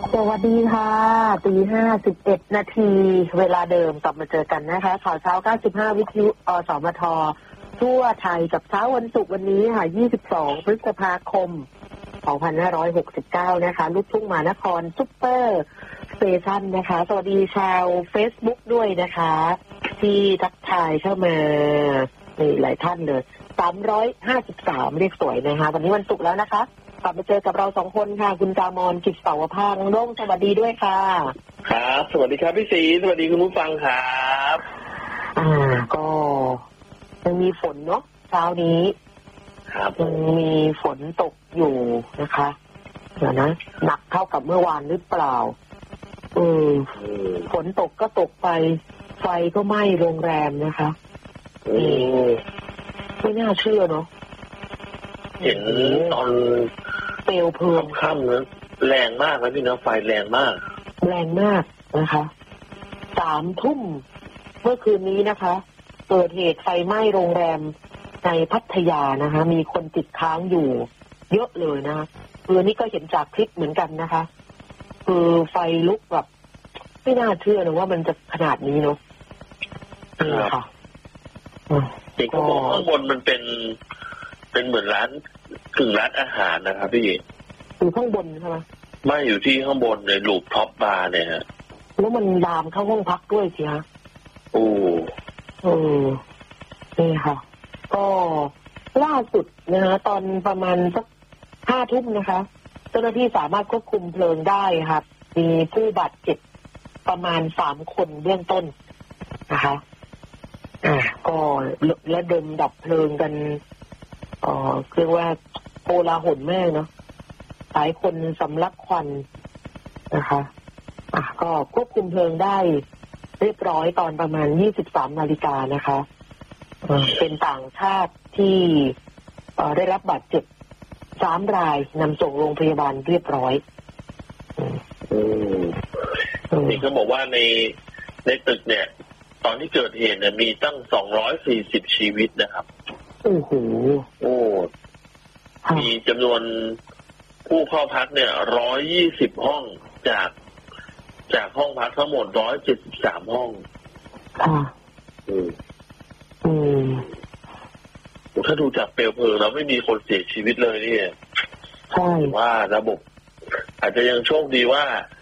สวัสดีค่ะตี 5:11 นาทีเวลาเดิมกลับมาเจอกันนะคะข่าวเช้า95วิทยุอสมททั่วไทยกับเช้าวันศุกร์วันนี้ค่ะ22พฤษภาคม2569นะคะลูกทุ่งมหานครซุปเปอร์สเตชันนะคะสวัสดีชาว Facebook ด้วยนะคะที่ทักทายเข้ามานี่หลายท่านเลย353เรียกสวยนะคะวันนี้วันศุกร์แล้วนะคะกลับมาเจอกับเรา2คนค่ะคุณกามรกิจเสาวภาคน้องสวัสดีด้วยค่ะครับสวัสดีครับพี่ศรีสวัสดีคุณผู้ฟังครับก็ยังมีฝนเนาะเช้านี้ครับยังมีฝนตกอยู่นะคะเดี๋ยวนะหนักเท่ากับเมื่อวานหรือเปล่าฝนตกก็ตกไปไฟก็ไหม้โรงแรมนะคะไม่น่าเชื่อเนาะเห็นตอนเปลวเพลิงค่ำนะแรงมากนะพี่นะไฟแรงมากนะคะ3 ทุ่มเมื่อคืนนี้นะคะเกิดเหตุไฟไหม้โรงแรมในพัทยานะคะมีคนติดค้างอยู่เยอะเลยนะคือนี่ก็เห็นจากคลิปเหมือนกันนะคะคือไฟลุกแบบไม่น่าเชื่อนะว่ามันจะขนาดนี้เนาะนี่ค่ะจริงก็บอกข้างบนมันเป็นเหมือนร้านกึ่งร้านอาหารนะครับพี่อยู่ข้างบนใช่ไหมไม่อยู่ที่ข้างบนในรูปท็อปบาร์เนี่ยฮะแล้วมันลามเข้าห้องพักด้วยสิฮะนี่ค่ะก็ล่าสุดนะคะตอนประมาณสัก5 ทุ่มนะคะเจ้าหน้าที่สามารถควบคุมเพลิงได้ครับมีผู้บาดเจ็บประมาณ3 คนเบื้องต้นนะคะก็ระดมดับเพลิงกันเรียกว่าโกลาหลมากเนาะหลายคนสำลักควันนะคะก็ควบคุมเพลิงได้เรียบร้อยตอนประมาณ 23 นาฬิกานะคะเป็นต่างชาติที่ได้รับบาดเจ็บ3 รายนำส่งโรงพยาบาลเรียบร้อยนี่เขาบอกว่าในตึกเนี่ยตอนที่เกิดเหตุเนี่ยมีตั้ง240ชีวิตนะครับโอ้โหมีจำนวนผู้เข้าพักเนี่ย120 ห้องจากห้องพักทั้งหมด173 ห้องถ้าดูจากเปลวเพลิงแล้วไม่มีคนเสียชีวิตเลยนี่ใช่ว่าระบบอาจจะยังโชคดีว่า